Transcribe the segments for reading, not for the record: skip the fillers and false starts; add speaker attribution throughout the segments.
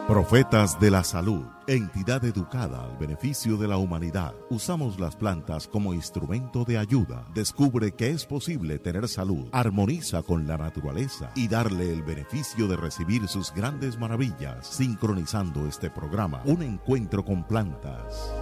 Speaker 1: Profetas de la Salud, entidad educada al beneficio de la humanidad. Usamos las plantas como instrumento de ayuda. Descubre que es posible tener salud, armoniza con la naturaleza y darle el beneficio de recibir sus grandes maravillas. Sincronizando este programa, un encuentro con plantas.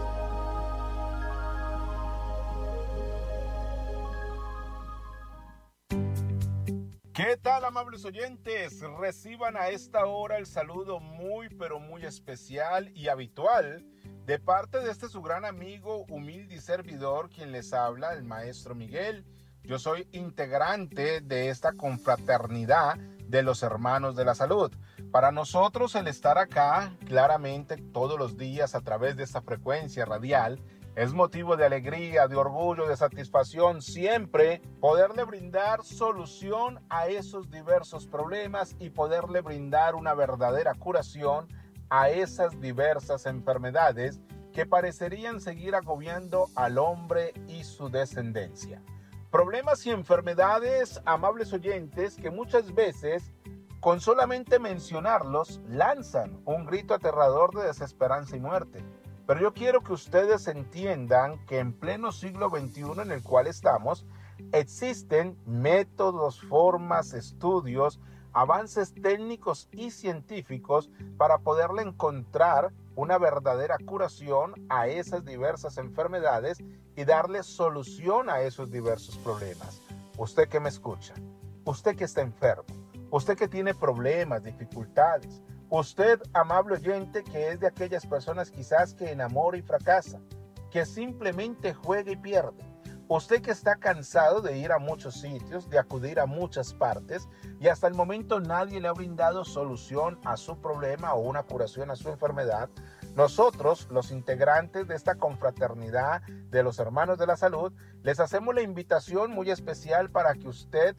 Speaker 2: ¿Qué tal, amables oyentes? Reciban a esta hora el saludo muy pero muy especial y habitual de parte de su gran amigo, humilde y servidor, quien les habla, el maestro Miguel. Yo soy integrante de esta confraternidad de los hermanos de la salud. Para nosotros el estar acá, claramente todos los días a través de esta frecuencia radial, es motivo de alegría, de orgullo, de satisfacción, siempre poderle brindar solución a esos diversos problemas y poderle brindar una verdadera curación a esas diversas enfermedades que parecerían seguir agobiando al hombre y su descendencia. Problemas y enfermedades, amables oyentes, que muchas veces, con solamente mencionarlos, lanzan un grito aterrador de desesperanza y muerte. Pero yo quiero que ustedes entiendan que en pleno siglo XXI en el cual estamos, existen métodos, formas, estudios, avances técnicos y científicos para poderle encontrar una verdadera curación a esas diversas enfermedades y darle solución a esos diversos problemas. Usted que me escucha, usted que está enfermo, usted que tiene problemas, dificultades, usted, amable oyente, que es de aquellas personas quizás que enamora y fracasa, que simplemente juega y pierde. Usted que está cansado de ir a muchos sitios, de acudir a muchas partes y hasta el momento nadie le ha brindado solución a su problema o una curación a su enfermedad. Nosotros, los integrantes de esta confraternidad de los hermanos de la salud, les hacemos la invitación muy especial para que usted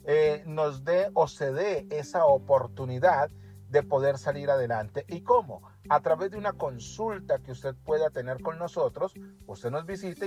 Speaker 2: nos dé o se dé esa oportunidad de poder salir adelante. ¿Y cómo? A través de una consulta que usted pueda tener con nosotros, usted nos visite